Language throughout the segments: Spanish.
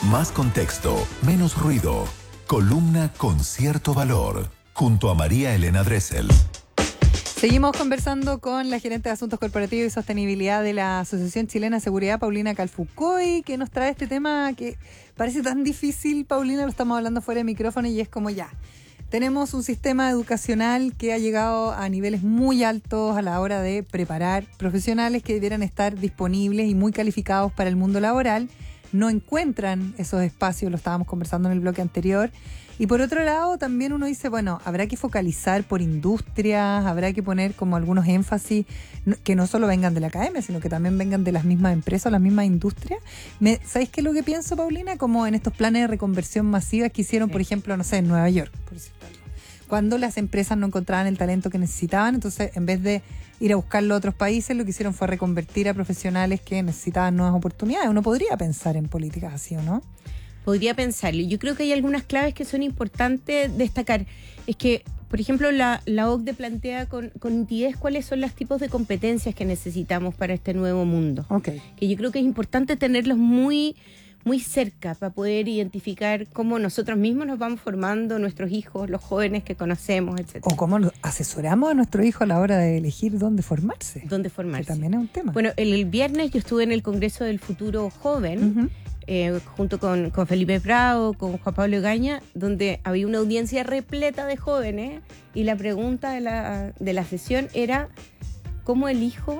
Más contexto, menos ruido. Columna con cierto valor. Junto a María Elena Dressel. Seguimos conversando con la gerente de Asuntos Corporativos y Sostenibilidad de la Asociación Chilena de Seguridad, Paulina Calfucoy, que nos trae este tema que parece tan difícil, Paulina, lo estamos hablando fuera de micrófono y es como ya. Tenemos un sistema educacional que ha llegado a niveles muy altos a la hora de preparar profesionales que debieran estar disponibles y muy calificados para el mundo laboral. No encuentran esos espacios, lo estábamos conversando en el bloque anterior. Y por otro lado, también uno dice, bueno, habrá que focalizar por industrias, habrá que poner como algunos énfasis que no solo vengan de la academia, sino que también vengan de las mismas empresas, las mismas industrias. ¿Sabéis qué es lo que pienso, Paulina? Como en estos planes de reconversión masivas que hicieron, por ejemplo, no sé, en Nueva York, por decirlo algo. Cuando las empresas no encontraban el talento que necesitaban, entonces en vez de ir a buscarlo a otros países, lo que hicieron fue reconvertir a profesionales que necesitaban nuevas oportunidades. Uno podría pensar en políticas así, ¿o no? Podría pensarlo. Yo creo que hay algunas claves que son importantes destacar. Es que, por ejemplo, la OCDE plantea con nitidez cuáles son los tipos de competencias que necesitamos para este nuevo mundo. Okay. Que yo creo que es importante tenerlos muy, muy cerca para poder identificar cómo nosotros mismos nos vamos formando, nuestros hijos, los jóvenes que conocemos, etc. O cómo asesoramos a nuestro hijo a la hora de elegir dónde formarse. Dónde formarse. Que también es un tema. Bueno, el viernes yo estuve en el Congreso del Futuro Joven, junto con Felipe Prado, con Juan Pablo Egaña, donde había una audiencia repleta de jóvenes y la pregunta de la sesión era ¿cómo elijo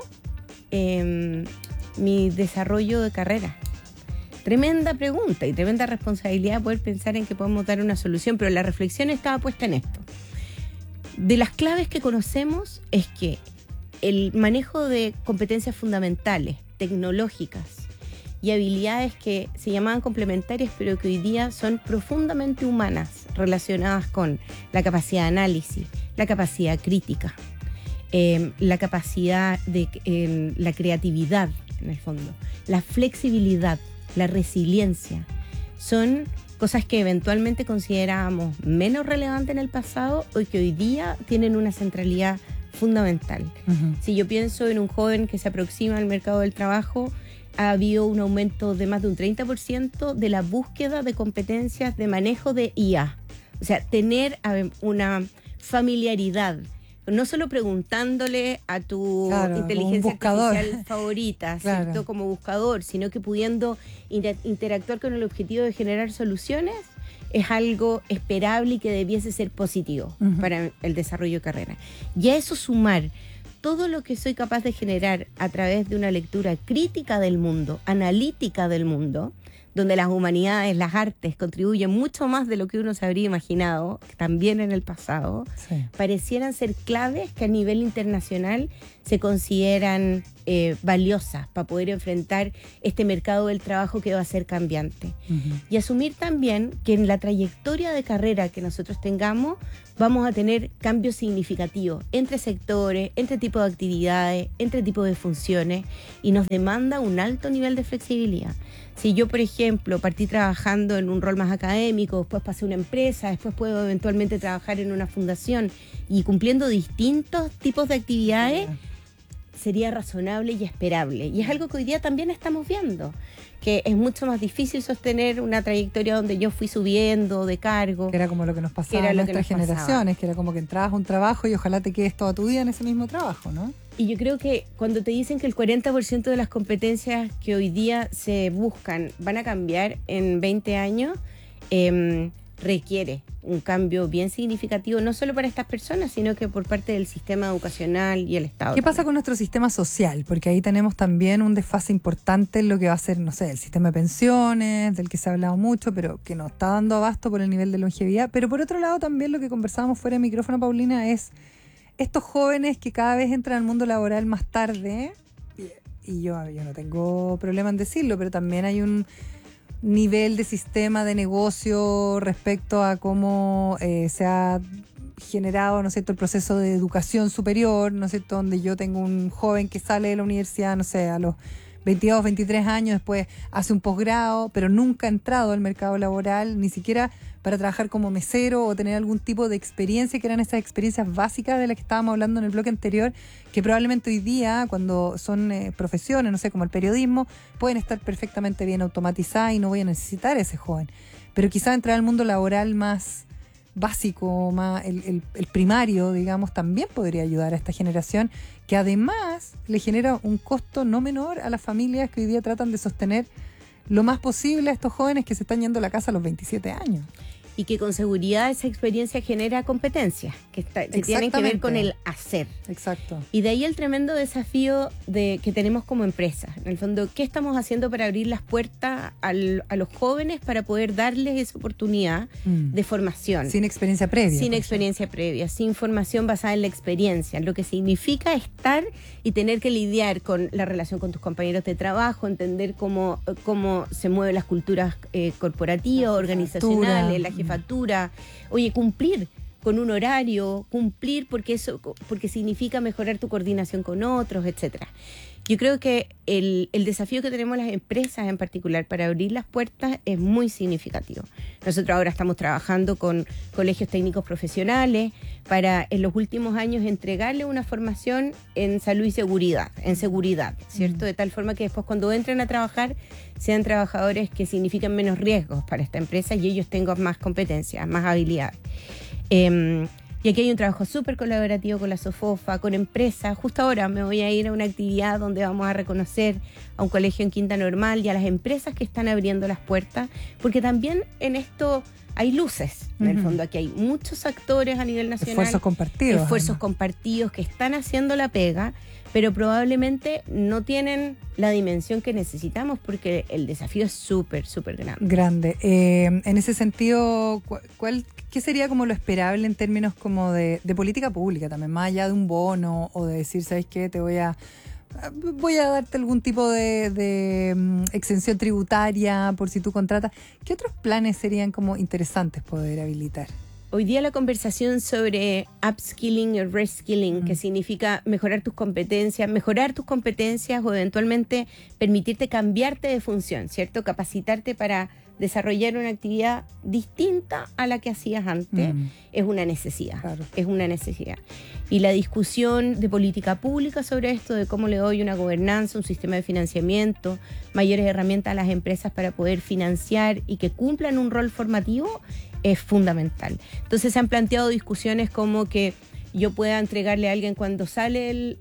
mi desarrollo de carrera? Tremenda pregunta y tremenda responsabilidad poder pensar en que podemos dar una solución, pero la reflexión estaba puesta en esto. De las claves que conocemos es que el manejo de competencias fundamentales, tecnológicas y habilidades que se llamaban complementarias, pero que hoy día son profundamente humanas, relacionadas con la capacidad de análisis, la capacidad crítica, la capacidad de la creatividad, en el fondo, la flexibilidad, la resiliencia, son cosas que eventualmente considerábamos menos relevantes en el pasado o que hoy día tienen una centralidad fundamental. Si yo pienso en un joven que se aproxima al mercado del trabajo, ha habido un aumento de más de un 30% de la búsqueda de competencias de manejo de IA. O sea, tener una familiaridad, no solo preguntándole a tu inteligencia artificial favorita, ¿cierto? Como buscador, sino que pudiendo interactuar con el objetivo de generar soluciones, es algo esperable y que debiese ser positivo para el desarrollo de carrera. Y a eso sumar todo lo que soy capaz de generar a través de una lectura crítica del mundo, analítica del mundo, donde las humanidades, las artes contribuyen mucho más de lo que uno se habría imaginado, también en el pasado, parecieran ser claves que a nivel internacional se consideran valiosas para poder enfrentar este mercado del trabajo que va a ser cambiante. Y asumir también que en la trayectoria de carrera que nosotros tengamos vamos a tener cambios significativos entre sectores, entre tipos de actividades, entre tipos de funciones, y nos demanda un alto nivel de flexibilidad. Si yo, por ejemplo, partí trabajando en un rol más académico, después pasé a una empresa, después puedo eventualmente trabajar en una fundación y cumpliendo distintos tipos de actividades, sería razonable y esperable. Y es algo que hoy día también estamos viendo, que es mucho más difícil sostener una trayectoria donde yo fui subiendo de cargo. Que era como lo que nos pasaba en nuestras generaciones, que era como que entrabas a un trabajo y ojalá te quedes toda tu vida en ese mismo trabajo, ¿no? Y yo creo que cuando te dicen que el 40% de las competencias que hoy día se buscan van a cambiar en 20 años, requiere un cambio bien significativo, no solo para estas personas, sino que por parte del sistema educacional y el Estado. ¿Qué pasa con nuestro sistema social? Porque ahí tenemos también un desfase importante en lo que va a ser, no sé, el sistema de pensiones, del que se ha hablado mucho, pero que no está dando abasto por el nivel de longevidad. Pero por otro lado también lo que conversábamos fuera de micrófono, Paulina, es estos jóvenes que cada vez entran al mundo laboral más tarde, y yo no tengo problema en decirlo, pero también hay un nivel de sistema de negocio respecto a cómo se ha generado, ¿no es cierto?, el proceso de educación superior, ¿no es cierto?, donde yo tengo un joven que sale de la universidad, no sé, a los 22, 23 años, después hace un posgrado, pero nunca ha entrado al mercado laboral, ni siquiera para trabajar como mesero o tener algún tipo de experiencia, que eran esas experiencias básicas de las que estábamos hablando en el bloque anterior, que probablemente hoy día, cuando son profesiones, no sé, como el periodismo, pueden estar perfectamente bien automatizadas y no voy a necesitar a ese joven. Pero quizá entrar al mundo laboral más básico, más el primario, digamos, también podría ayudar a esta generación, que además le genera un costo no menor a las familias que hoy día tratan de sostener lo más posible a estos jóvenes que se están yendo a la casa a los 27 años. Y que con seguridad esa experiencia genera competencias que tienen que ver con el hacer. Exacto. Y de ahí el tremendo desafío que tenemos como empresa. En el fondo, ¿qué estamos haciendo para abrir las puertas a los jóvenes para poder darles esa oportunidad de formación? Sin experiencia previa. Sin experiencia previa, sin formación basada en la experiencia, lo que significa estar y tener que lidiar con la relación con tus compañeros de trabajo, entender cómo se mueven las culturas corporativas, organizacionales, la jefatura. Oye, cumplir con un horario, cumplir porque significa mejorar tu coordinación con otros, etcétera. Yo creo que el desafío que tenemos las empresas en particular para abrir las puertas es muy significativo. Nosotros ahora estamos trabajando con colegios técnicos profesionales para en los últimos años entregarle una formación en salud y seguridad, ¿cierto? De tal forma que después cuando entren a trabajar sean trabajadores que significan menos riesgos para esta empresa y ellos tengan más competencias, más habilidades. Y aquí hay un trabajo súper colaborativo con la SOFOFA, con empresas. Justo ahora me voy a ir a una actividad donde vamos a reconocer a un colegio en Quinta Normal y a las empresas que están abriendo las puertas, porque también en esto hay luces. En el fondo aquí hay muchos actores a nivel nacional. Esfuerzos compartidos que están haciendo la pega, pero probablemente no tienen la dimensión que necesitamos porque el desafío es súper, súper grande. En ese sentido, ¿qué sería como lo esperable en términos como de política pública también? Más allá de un bono o de decir, ¿sabes qué? Voy a darte algún tipo de exención tributaria por si tú contratas. ¿Qué otros planes serían como interesantes poder habilitar? Hoy día la conversación sobre upskilling y reskilling, que significa mejorar tus competencias o eventualmente permitirte cambiarte de función, ¿cierto? Capacitarte para desarrollar una actividad distinta a la que hacías antes, es una necesidad. Claro. Es una necesidad. Y la discusión de política pública sobre esto, de cómo le doy una gobernanza, un sistema de financiamiento, mayores herramientas a las empresas para poder financiar y que cumplan un rol formativo, es fundamental. Entonces se han planteado discusiones como que yo pueda entregarle a alguien cuando sale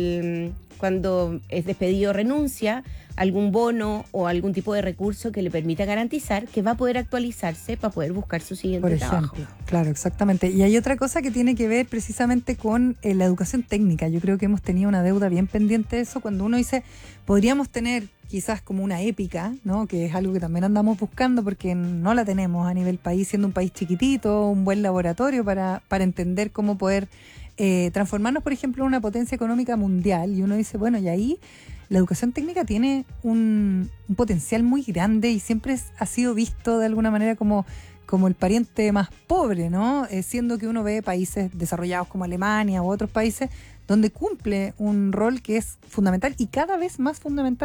cuando es despedido o renuncia, algún bono o algún tipo de recurso que le permita garantizar que va a poder actualizarse para poder buscar su siguiente trabajo. Claro, exactamente. Y hay otra cosa que tiene que ver precisamente con la educación técnica. Yo creo que hemos tenido una deuda bien pendiente de eso. Cuando uno dice, podríamos tener quizás como una épica, ¿no? Que es algo que también andamos buscando porque no la tenemos a nivel país, siendo un país chiquitito, un buen laboratorio para entender cómo poder transformarnos, por ejemplo, en una potencia económica mundial. Y uno dice, bueno, y ahí la educación técnica tiene un potencial muy grande y siempre ha sido visto de alguna manera como el pariente más pobre, ¿no? Siendo que uno ve países desarrollados como Alemania u otros países donde cumple un rol que es fundamental y cada vez más fundamental